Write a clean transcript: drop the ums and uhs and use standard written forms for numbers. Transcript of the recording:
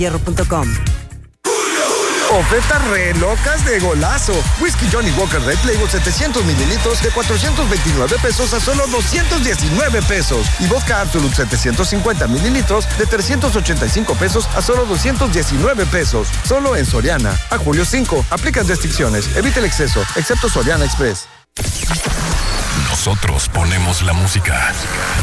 hierro.com. Ofertas re locas de golazo. Whisky Johnny Walker Red Label 700 mililitros de 429 pesos a solo 219 pesos. Y vodka Absolut 750 mililitros de 385 pesos a solo 219 pesos. Solo en Soriana. A julio 5. Aplican restricciones. Evite el exceso, excepto Soriana Express. Nosotros ponemos la música.